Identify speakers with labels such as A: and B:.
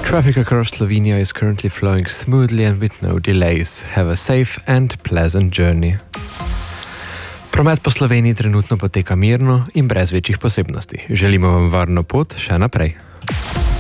A: Traffic across Slovenia is currently flowing smoothly and with no delays. Have a safe and pleasant journey. Promet po Sloveniji trenutno poteka mirno in brez večjih posebnosti. Želimo vam varno pot še naprej.